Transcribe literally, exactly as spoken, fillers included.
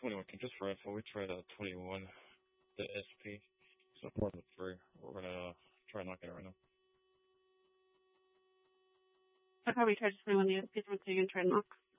twenty-one. Can just rifle. We tried uh, twenty-one, the S P. So more than three. We're gonna uh, try knocking it right now. I probably tried to swing on the S P through so you can try and knock.